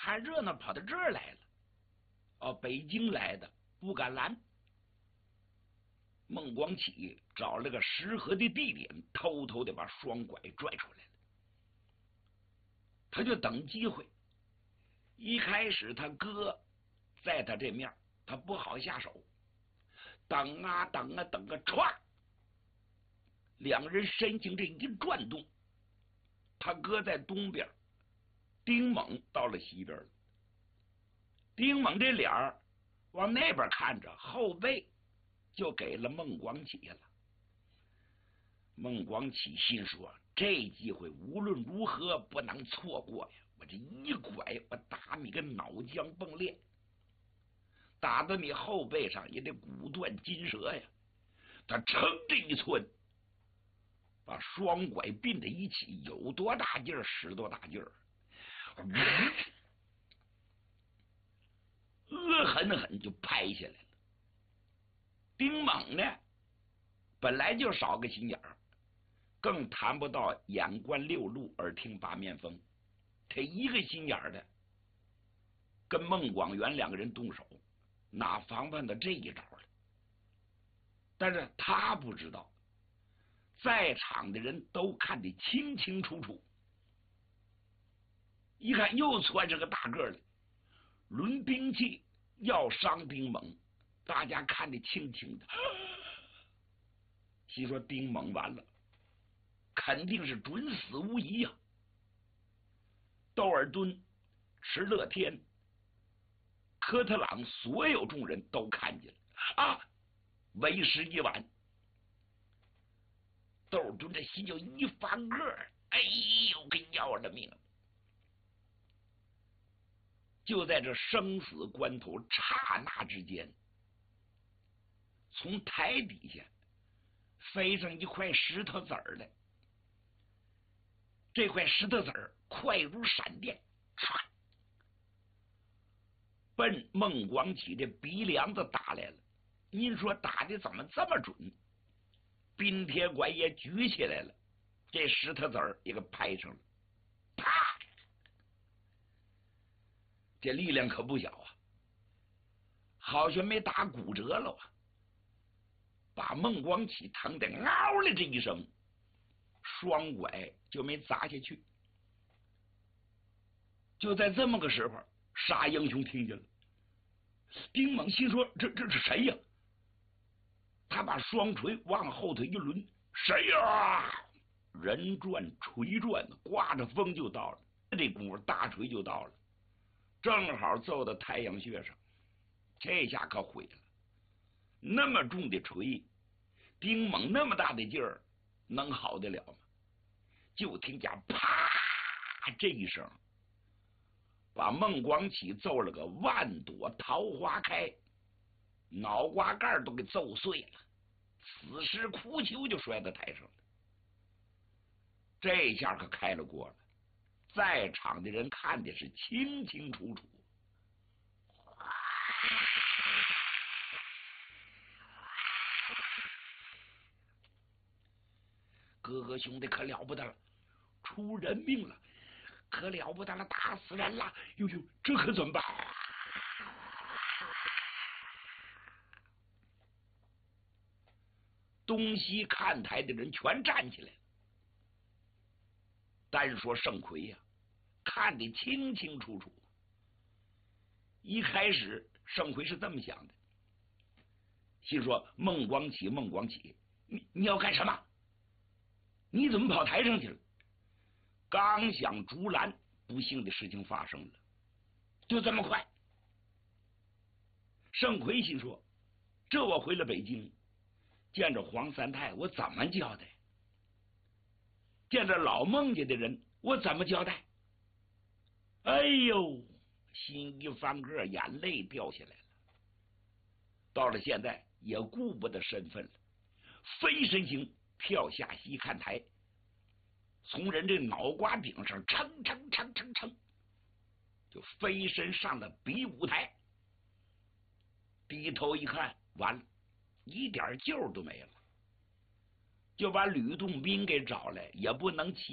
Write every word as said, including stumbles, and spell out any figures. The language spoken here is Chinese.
看热闹跑到这儿来了。哦，北京来的不敢拦。孟广启找了个适合的地点，偷偷的把双拐拽出来了。他就等机会。一开始他哥在他这面，他不好下手。等啊等啊等啊，歘！两人身形这一转动，他哥在东边，丁猛到了西边了。丁猛这脸儿往那边看着，后背就给了孟广启了。孟广启心说：这机会无论如何不能错过呀！我这一拐，我打你个脑浆迸裂，打到你后背上也得骨断筋折呀！他撑这一寸，把双拐并在一起，有多大劲儿使多大劲儿，恶狠狠就拍下来了。丁猛呢，本来就少个心眼儿，更谈不到眼观六路，耳听八面风。他一个心眼儿的，跟孟广元两个人动手，哪防范到这一招了？但是他不知道，在场的人都看得清清楚楚。一看又窜着个大个来，抡兵器要伤丁猛，大家看得清清的。心说丁猛完了，肯定是准死无疑呀、啊！窦尔敦、石乐天、科特朗所有众人都看见了啊，为时已晚。窦尔敦这心就一翻个，哎呦，跟要了命！就在这生死关头，刹那之间，从台底下飞上一块石头子儿来。这块石头子儿快如闪电，唰，奔孟广启的鼻梁子打来了。您说打的怎么这么准？冰铁拐也举起来了，这石头子儿也给拍上了，啪！这力量可不小啊，好像没打骨折了啊！把孟广启疼得嗷了这一声，双拐就没砸下去。就在这么个时候，杀英雄听见了。丁猛心说：这这是谁呀？他把双锤往后头一抡，谁呀？人转锤转，刮着风就到了。这功夫大锤就到了，正好揍到太阳穴上。这下可毁了，那么重的锤，丁猛那么大的劲儿，能好得了吗？就听见啪这一声，把孟广启揍了个万朵桃花开，脑瓜盖都给揍碎了，死尸哭求就摔到台上了。这下可开了锅了，在场的人看的是清清楚楚。哥哥兄弟可了不得了，出人命了，可了不得了，打死人了！呦呦，这可怎么办？东西看台的人全站起来了。单说盛奎呀、啊，看得清清楚楚。一开始盛奎是这么想的，心说孟广启，孟广启，你你要干什么？你怎么跑台上去了？刚想竹篮，不幸的事情发生了，就这么快。盛奎心说：这我回了北京，见着黄三太，我怎么交代？见着老孟家的人，我怎么交代？哎呦，心一翻个，眼泪掉下来了。到了现在也顾不得身份了，飞身形跳下西看台，从人这脑瓜顶上噌噌噌噌噌，就飞身上了比武台。低头一看，完了，一点救都没了。就把吕洞宾给找来，也不能起